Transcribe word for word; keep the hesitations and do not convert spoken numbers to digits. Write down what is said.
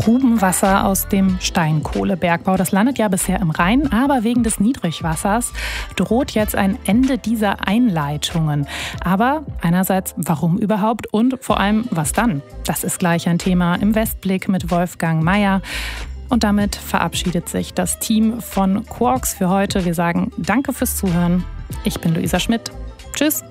Grubenwasser aus dem Steinkohlebergbau. Das landet ja bisher im Rhein, aber wegen des Niedrigwassers droht jetzt ein Ende dieser Einleitungen. Aber einerseits, warum überhaupt und vor allem, was dann? Das ist gleich ein Thema im Westblick mit Wolfgang Meier. Und damit verabschiedet sich das Team von Quarks für heute. Wir sagen Danke fürs Zuhören. Ich bin Luisa Schmidt. Tschüss.